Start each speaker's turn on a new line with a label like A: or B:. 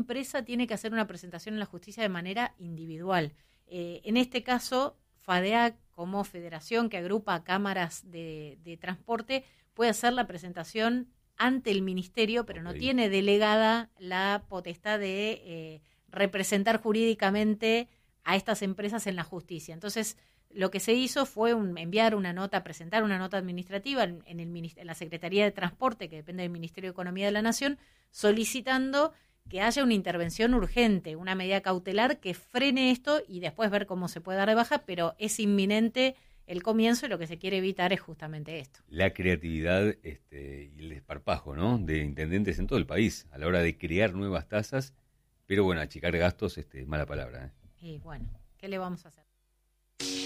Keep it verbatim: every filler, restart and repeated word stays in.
A: empresa tiene que hacer una presentación en la justicia de manera individual. Eh, en este caso, FADEAC, como federación que agrupa a cámaras de, de transporte, puede hacer la presentación ante el ministerio, pero okay. no tiene delegada la potestad de eh, representar jurídicamente a estas empresas en la justicia. Entonces, lo que se hizo fue un, enviar una nota, presentar una nota administrativa en, en, el, en la Secretaría de Transporte, que depende del Ministerio de Economía de la Nación, solicitando que haya una intervención urgente, una medida cautelar que frene esto y después ver cómo se puede dar de baja, pero es inminente el comienzo y lo que se quiere evitar es justamente esto.
B: La creatividad este, y el desparpajo, ¿no?, de intendentes en todo el país a la hora de crear nuevas tasas, pero bueno, achicar gastos, este, mala palabra, ¿eh?
A: Y bueno, ¿qué le vamos a hacer?